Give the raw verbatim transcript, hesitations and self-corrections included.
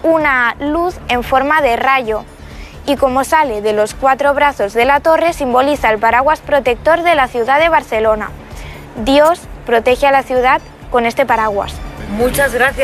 una luz en forma de rayo y como sale de los cuatro brazos de la torre simboliza el paraguas protector de la ciudad de Barcelona. Dios protege a la ciudad con este paraguas. Muchas gracias.